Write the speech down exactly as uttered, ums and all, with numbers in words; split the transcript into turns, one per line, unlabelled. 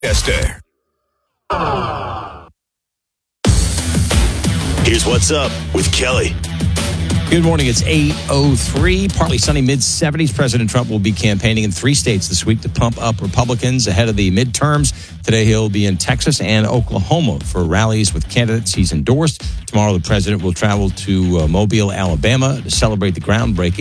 Esther.
Here's what's up with Kelly.
Good morning. It's eight oh three. Partly sunny, mid seventies. President Trump will be campaigning in three states this week to pump up Republicans ahead of the midterms. Today, he'll be in Texas and Oklahoma for rallies with candidates he's endorsed. Tomorrow, the president will travel to uh, Mobile, Alabama to celebrate the groundbreaking